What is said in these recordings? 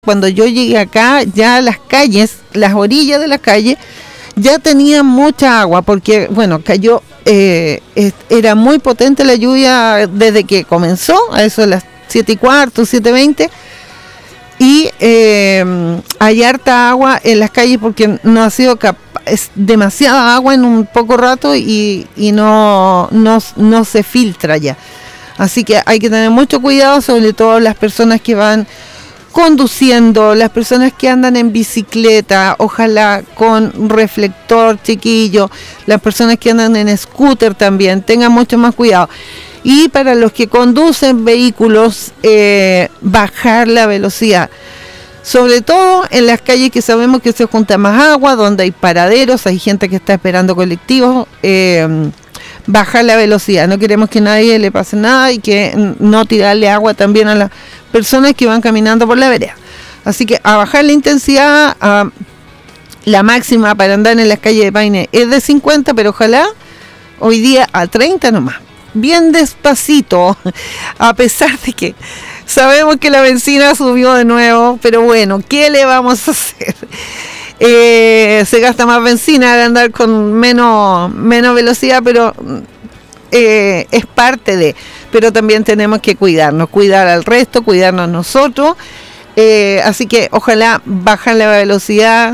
Cuando yo llegué acá, ya las calles, las orillas de la calle, ya tenían mucha agua, porque, bueno, cayó, era muy potente la lluvia desde que comenzó, a eso de las 7:15, 7:20, y hay harta agua en las calles porque no ha sido es demasiada agua en un poco rato y no se filtra ya. Así que hay que tener mucho cuidado, sobre todo las personas que van conduciendo, las personas que andan en bicicleta, ojalá con reflector, chiquillo, las personas que andan en scooter también, tengan mucho más cuidado. Y para los que conducen vehículos, bajar la velocidad, sobre todo en las calles que sabemos que se junta más agua, donde hay paraderos, hay gente que está esperando colectivos, bajar la velocidad, no queremos que a nadie le pase nada y que no tirarle agua también a las personas que van caminando por la vereda. Así que a bajar la intensidad, la máxima para andar en las calles de Paine es de 50, pero ojalá hoy día a 30 nomás, bien despacito, a pesar de que sabemos que la benzina subió de nuevo, pero bueno, ¿qué le vamos a hacer? Se gasta más benzina al andar con menos velocidad, pero es parte de, pero también tenemos que cuidarnos, cuidar al resto, cuidarnos nosotros, así que ojalá bajar la velocidad,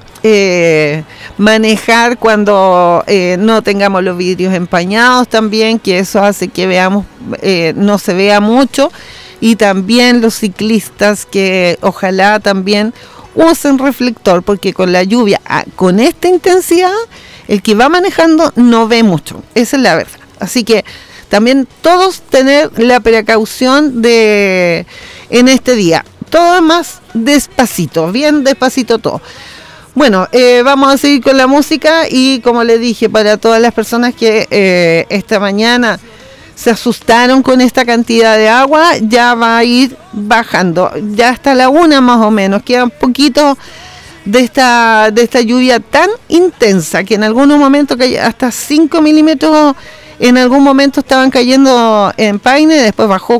manejar cuando no tengamos los vidrios empañados también, que eso hace que veamos, no se vea mucho, y también los ciclistas que ojalá también usen reflector, porque con la lluvia, con esta intensidad, el que va manejando no ve mucho, esa es la verdad. Así que también todos tener la precaución en este día, todo más despacito, bien despacito todo. Bueno, vamos a seguir con la música y como les dije, para todas las personas que esta mañana se asustaron con esta cantidad de agua, ya va a ir bajando, ya hasta la 1 más o menos, queda un poquito de esta lluvia tan intensa que en algunos momentos hasta 5 milímetros en algún momento estaban cayendo en Paine, después bajó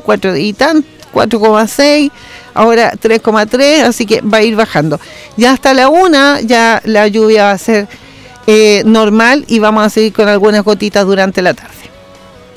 4,6, ahora 3,3, así que va a ir bajando. Ya hasta la 1 ya la lluvia va a ser normal y vamos a seguir con algunas gotitas durante la tarde.